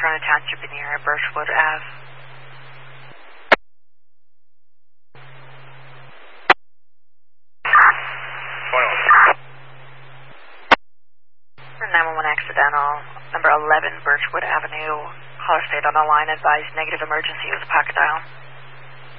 Corona Township near Birchwood Ave. For 911 accidental, number 11 Birchwood Avenue. Caller stayed on the line, advised negative emergency was pocket dial.